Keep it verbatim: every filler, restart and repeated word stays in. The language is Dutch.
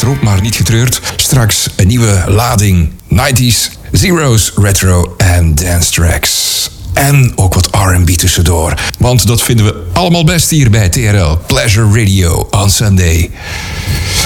zit erop, maar niet getreurd. Straks een nieuwe lading nineties, zeros, retro en dance tracks. En ook wat R en B tussendoor. Want dat vinden we allemaal best hier bij T R L Pleasure Radio on Sunday.